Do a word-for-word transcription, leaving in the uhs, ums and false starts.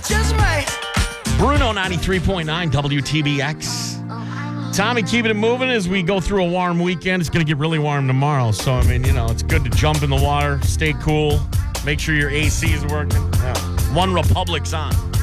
just might. Bruno, ninety-three point nine W T B X. Tommy, keeping it moving as we go through a warm weekend. It's going to get really warm tomorrow. So, I mean, you know, it's good to jump in the water, stay cool, make sure your A C is working. Yeah. One Republic's on.